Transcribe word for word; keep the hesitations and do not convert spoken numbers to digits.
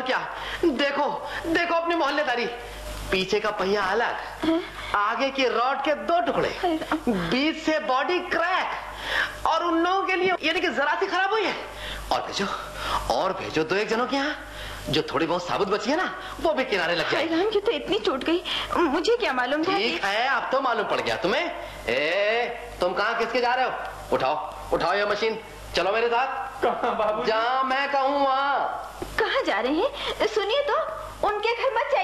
क्या, देखो देखो अपनी मोहल्लेदारी, पीछे का पहिया अलग, आगे की रॉड के दो टुकड़े, बीच से बॉडी क्रैक, और उन लोगों के लिए यानी कि जरा सी खराब हुई है। और भेजो और भेजो दो एक जनों के यहाँ, जो थोड़ी बहुत साबुत बची है ना वो भी किनारे लग जाए। राम की तो इतनी चोट गई, मुझे क्या मालूम था। ठीक है, अब तो मालूम पड़ गया तुम्हें। ए, तुम कहाँ किसके जा रहे हो? उठाओ उठाओ ये मशीन, चलो मेरे साथ। कहाँ बाबू? जहाँ मैं कहूँ वहाँ। कहाँ जा रहे हैं? सुनिए तो, उनके घर मत जाइए।